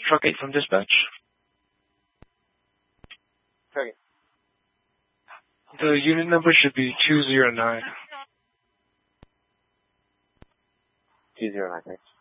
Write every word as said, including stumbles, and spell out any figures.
Truck eight from dispatch. Okay. The unit number should be two zero nine. two zero nine, thanks.